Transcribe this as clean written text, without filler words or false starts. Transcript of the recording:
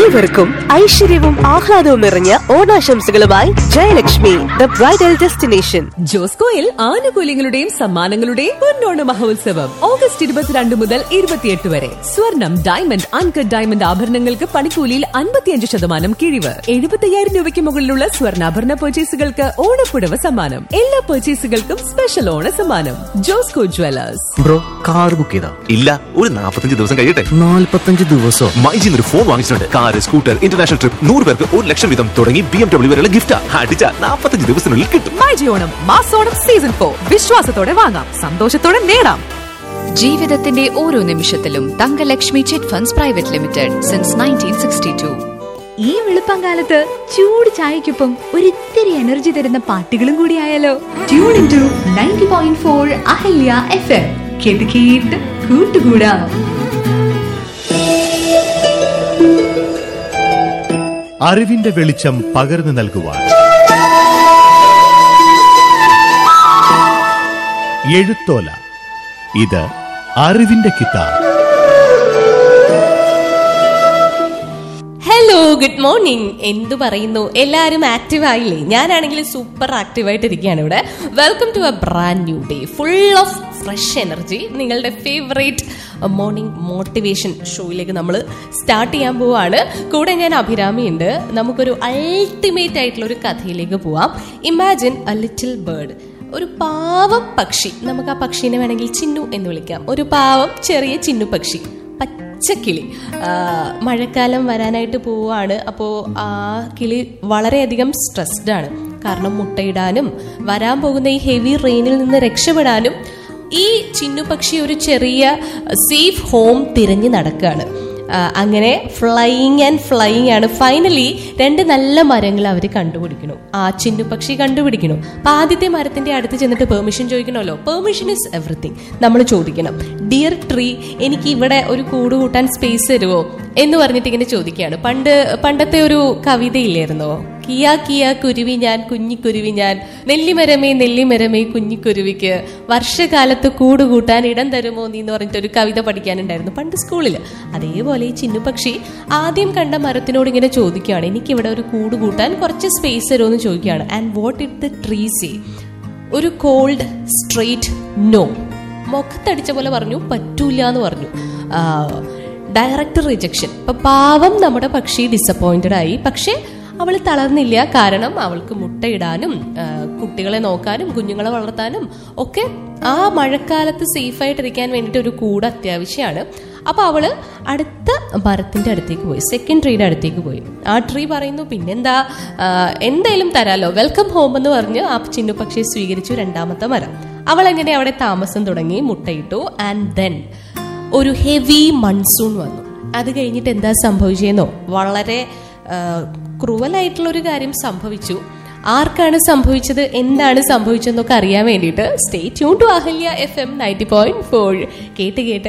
ഏവർക്കും ഐശ്വര്യവും ആഹ്ലാദവും നിറഞ്ഞ ഓണാശംസകളുമായി ജയലക്ഷ്മി ദ ബ്രൈഡൽ ഡെസ്റ്റിനേഷൻ. ജോസ്കോയിൽ ആനുകൂല്യങ്ങളുടെയും സമ്മാനങ്ങളുടെയും പൊന്നോണ മഹോത്സവം ഓഗസ്റ്റ് 22 മുതൽ 28 വരെ. സ്വർണം, ഡയമണ്ട്, അൺകട്ട് ഡയമണ്ട് ആഭരണങ്ങൾക്ക് പണിക്കൂലിയിൽ 55% കിഴിവ്. 75,000 രൂപയ്ക്ക് മുകളിലുള്ള സ്വർണ്ണാഭരണ പർച്ചേസുകൾക്ക് ഓണപ്പുടവ സമ്മാനം. എല്ലാ പർച്ചേസുകൾക്കും സ്പെഷ്യൽ ഓണ സമ്മാനം. Josco Jewellers. Bro, car book ചെയ്താ? ഇല്ല, ഒരു 45 ദിവസം കഴിയട്ടെ. 45 ദിവസം? മൈജിന്ന് ഒരു ഫോൺ വാങ്ങിച്ചിട്ടുണ്ട്. കാർ, സ്കൂട്ടർ, ഇന്റർനാഷണൽ ട്രിപ്പ്, 100 പേർക്ക് 1 ലക്ഷം വീതം തുടങ്ങി BMW വരെയുള്ള ഗിഫ്റ്റ് അടിച്ച 45 ദിവസത്തിനുള്ളിൽ കിട്ടും. മൈജി ഓണം മാസോണം സീസൺ 4 വിശ്വാസത്തോടെ വാങ്ങാം, സന്തോഷത്തോടെ നേടാം. ജീവിതത്തിന്റെ ഓരോ നിമിഷത്തിലും Thankalakshmi chit funds private limited since 1962. ഈ വെളുപ്പംകാലത്ത് ചൂട് ചായക്കൊപ്പം ഒരിത്തിരി എനർജി തരുന്ന പാട്ടുകളും കൂടി ആയാലോ? Tune in to 90.4 Ahalya FM. കേട്ട് കേട്ട് കൂട്ടുകൂടാം. അറിവിന്റെ വെളിച്ചം പകർന്നു നൽകുവാൻ എഴുത്തോല. ഇത് അറിവിന്റെ കിതാബ്. Hello, good morning. എന്തു പറയുന്നു? എല്ലാവരും ആക്റ്റീവ് ആയില്ലേ? ഞാനാണെങ്കിൽ സൂപ്പർ ആക്റ്റീവായിട്ട് ഇരിക്കുകയാണ് ഇവിടെ. Welcome to A brand new day full of fresh energy. നിങ്ങളുടെ ഫേവറേറ്റ് മോർണിംഗ് മോട്ടിവേഷൻ ഷോയിലേക്ക് നമ്മൾ സ്റ്റാർട്ട് ചെയ്യാൻ പോവാണ്. കൂടെ ഞാൻ അഭിരാമി ഉണ്ട്. നമുക്കൊരു അൾട്ടിമേറ്റ് ആയിട്ടുള്ള ഒരു കഥയിലേക്ക് പോവാം. Imagine A little bird. ഒരു പാവം പക്ഷി, നമുക്ക് ആ പക്ഷീനെ വേണമെങ്കിൽ ചിന്നു എന്ന് വിളിക്കാം. ഒരു പാവം ചെറിയ ചിന്നു പക്ഷി, പച്ചക്കിളി. മഴക്കാലം വരാനായിട്ട് പോവാണ്. അപ്പോൾ ആ കിളി വളരെയധികം സ്ട്രെസ്ഡ് ആണ്. കാരണം മുട്ടയിടാനും വരാൻ പോകുന്ന ഈ ഹെവി റെയിനിൽ നിന്ന് രക്ഷപ്പെടാനും ഈ ചിന്നുപക്ഷി ഒരു ചെറിയ സേഫ് ഹോം തിരഞ്ഞു നടക്കുകയാണ്. അങ്ങനെ ഫ്ലൈയിങ് ആൻഡ് ഫ്ലൈയിങ് ആണ്. ഫൈനലി 2 നല്ല മരങ്ങൾ അവർ കണ്ടുപിടിക്കണം. ആ ചിന്നുപക്ഷി കണ്ടുപിടിക്കണം. അപ്പൊ ആദ്യത്തെ മരത്തിന്റെ അടുത്ത് ചെന്നിട്ട് പെർമിഷൻ ചോദിക്കണമല്ലോ. Permission is everything. നമ്മൾ ചോദിക്കണം, ഡിയർ ട്രീ, എനിക്ക് ഇവിടെ ഒരു കൂട് കൂട്ടാൻ സ്പേസ് തരുമോ എന്ന് പറഞ്ഞിട്ട് ഇങ്ങനെ ചോദിക്കുകയാണ്. പണ്ടത്തെ ഒരു കവിതയില്ലായിരുന്നോ? കിയാ കിയാ കുരുവി ഞാൻ, കുഞ്ഞിക്കുരുവി ഞാൻ, നെല്ലിമരമേ നെല്ലിമരമേ കുഞ്ഞിക്കുരുവിക്ക് വർഷകാലത്ത് കൂട് കൂട്ടാൻ ഇടം തരുമോ നീ എന്ന് പറഞ്ഞിട്ട് ഒരു കവിത പഠിക്കാനുണ്ടായിരുന്നു പണ്ട് സ്കൂളിൽ. അതേപോലെ ഈ ചിന്നുപക്ഷി ആദ്യം കണ്ട മരത്തിനോട് ഇങ്ങനെ ചോദിക്കുകയാണ്, എനിക്കിവിടെ ഒരു കൂട് കൂട്ടാൻ കുറച്ച് സ്പേസ് തരുമോ എന്ന് ചോദിക്കുകയാണ്. And what it the tree say? ഒരു കോൾഡ് സ്ട്രെയിറ്റ് നോ. മുഖത്തടിച്ച പോലെ പറഞ്ഞു, പറ്റൂല എന്ന് പറഞ്ഞു. Direct rejection. ഇപ്പൊ പാവം നമ്മുടെ പക്ഷി ഡിസപ്പോയിന്റഡ് ആയി. പക്ഷെ അവൾ തളർന്നില്ല. കാരണം അവൾക്ക് മുട്ടയിടാനും കുട്ടികളെ നോക്കാനും കുഞ്ഞുങ്ങളെ വളർത്താനും ഒക്കെ ആ മഴക്കാലത്ത് സേഫായിട്ടിരിക്കാൻ വേണ്ടിയിട്ട് ഒരു കൂട് അത്യാവശ്യമാണ്. അപ്പൊ അവള് അടുത്ത മരത്തിന്റെ അടുത്തേക്ക് പോയി, സെക്കൻഡ് ട്രീയുടെ അടുത്തേക്ക് പോയി. ആ ട്രീ പറയുന്നു, പിന്നെന്താ, എന്തായാലും തരാലോ, വെൽക്കം ഹോം എന്ന് പറഞ്ഞ് ആ ചിന്നുപക്ഷിയെ സ്വീകരിച്ചു. 2ാമത്തെ മരം. അവൾ എങ്ങനെ അവിടെ താമസം തുടങ്ങി, മുട്ടയിട്ടു. ആൻഡ് ദെൻ ഒരു ഹെവി മൺസൂൺ വന്നു. അത് കഴിഞ്ഞിട്ട് എന്താ സംഭവിച്ചെന്നോ? വളരെ ക്രൂവലായിട്ടുള്ള ഒരു കാര്യം സംഭവിച്ചു. ആർക്കാണ് സംഭവിച്ചത്, എന്താണ് സംഭവിച്ചതെന്നൊക്കെ അറിയാൻ വേണ്ടിയിട്ട് stay tune to Ahalya FM 90.4. കേട്ട് കേട്ട്